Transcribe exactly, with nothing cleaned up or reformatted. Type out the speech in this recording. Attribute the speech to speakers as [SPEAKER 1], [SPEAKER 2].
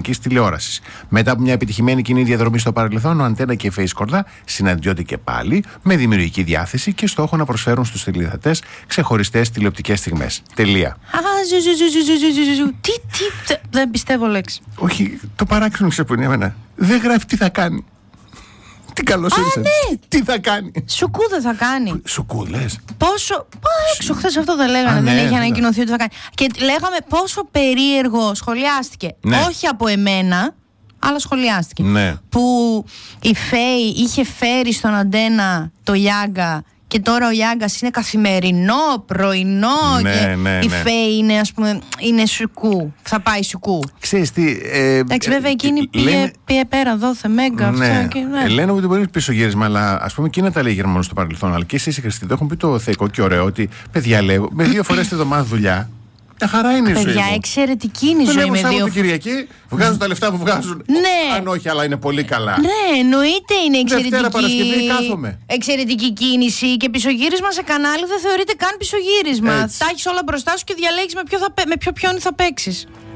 [SPEAKER 1] ελληνικής τηλεόρασης. Μετά από μια επιτυχημένη κοινή διαδρομή στο παρελθόν, ο Αντένα και η Face Κορδά συναντιόνται και πάλι με δημιουργική διάθεση και στόχο να προσφέρουν στους τηλεθεατές ξεχωριστές τηλεοπτικές στιγμές. Τελεία.
[SPEAKER 2] Α, ζου, ζου, ζου, ζου, ζου, ζου, ζου. Τι, τι, δεν πιστεύω λέξη.
[SPEAKER 1] Όχι, το παράξενο ξέρω που είναι εμένα. Δεν γράφει τι θα κάνει. Τι καλώς ήρθες.
[SPEAKER 2] Ναι.
[SPEAKER 1] Τι θα κάνει.
[SPEAKER 2] Σουκού δεν θα κάνει.
[SPEAKER 1] Σουκού λες.
[SPEAKER 2] Πόσο. Πά, έξω, χθες αυτό δεν λέγανε.
[SPEAKER 1] Α,
[SPEAKER 2] δεν
[SPEAKER 1] ναι,
[SPEAKER 2] έχει
[SPEAKER 1] ναι.
[SPEAKER 2] ανακοινωθεί ότι θα κάνει. Και λέγαμε πόσο περίεργο σχολιάστηκε.
[SPEAKER 1] Ναι.
[SPEAKER 2] Όχι από εμένα, αλλά σχολιάστηκε.
[SPEAKER 1] Ναι.
[SPEAKER 2] Που η Φέη είχε φέρει στον Αντένα το Γιάγκα. Και τώρα ο Γιάγκας είναι καθημερινό, πρωινό.
[SPEAKER 1] Ναι,
[SPEAKER 2] και
[SPEAKER 1] ναι,
[SPEAKER 2] η
[SPEAKER 1] ναι.
[SPEAKER 2] Φέη είναι, ας πούμε, είναι σουκού. Θα πάει σουκού.
[SPEAKER 1] Ξέρεις τι. Ε,
[SPEAKER 2] Εντάξει, βέβαια
[SPEAKER 1] ε,
[SPEAKER 2] εκείνη πήγε,
[SPEAKER 1] λένε-
[SPEAKER 2] πήγε πέρα, δόθε, μέγκα.
[SPEAKER 1] Ναι.
[SPEAKER 2] Αυτά και, ναι.
[SPEAKER 1] Ε, λένε ότι μπορεί να είναι πισωγύρισμα, αλλά ας πούμε εκείνα τα λέει Γερμανό στο παρελθόν. Αλλά και εσείς, Χριστί, το έχουν πει το θεϊκό και ωραίο ότι παιδιά, λέω, με δύο φορές τη εβδομάδα δουλειά. Μια χαρά είναι η ζωή.
[SPEAKER 2] Παιδιά,
[SPEAKER 1] μου.
[SPEAKER 2] εξαιρετική είναι η ζωή
[SPEAKER 1] Δουλεύω
[SPEAKER 2] με δύο.
[SPEAKER 1] Σάββατο Κυριακή, βγάζουν τα λεφτά που βγάζουν.
[SPEAKER 2] Ναι.
[SPEAKER 1] Αν όχι, αλλά είναι πολύ καλά.
[SPEAKER 2] Ναι, εννοείται είναι εξαιρετική.
[SPEAKER 1] Δευτέρα, Παρασκευή, κάθομαι.
[SPEAKER 2] Εξαιρετική κίνηση και πισωγύρισμα σε κανάλι δεν θεωρείται καν πισωγύρισμα.
[SPEAKER 1] Έτσι.
[SPEAKER 2] Τα έχεις όλα μπροστά σου και διαλέγεις με ποιο, θα, παί- με ποιο πιόνι θα παίξεις.